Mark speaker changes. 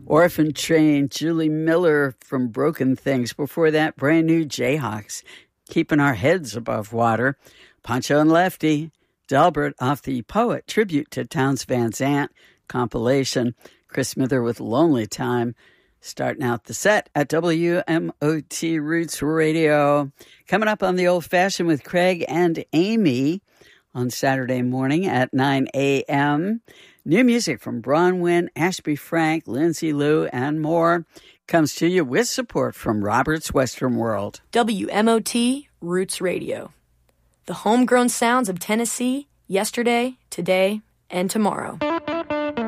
Speaker 1: Orphan Train, Julie Miller from Broken Things. Before that, brand new Jayhawks, Keeping Our Heads Above Water. Pancho and Lefty, Delbert off the Poet tribute to Townes Van Zandt compilation. Chris Smither with Lonely Time, starting out the set at WMOT Roots Radio. Coming up on the Old Fashioned with Craig and Amy on Saturday morning at 9 a.m. New music from Bronwyn, Ashby Frank, Lindsay Lou, and more comes to you with support from Robert's Western World.
Speaker 2: WMOT Roots Radio. The homegrown sounds of Tennessee, yesterday, today, and tomorrow.